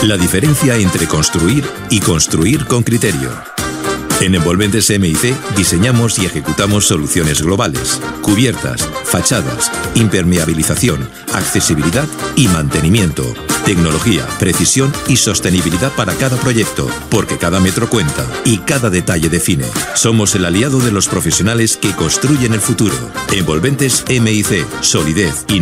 La diferencia entre construir y construir con criterio. En Envolventes MIC diseñamos y ejecutamos soluciones globales, cubiertas, fachadas, impermeabilización, accesibilidad y mantenimiento, tecnología, precisión y sostenibilidad para cada proyecto, porque cada metro cuenta y cada detalle define. Somos el aliado de los profesionales que construyen el futuro. Envolventes MIC, solidez y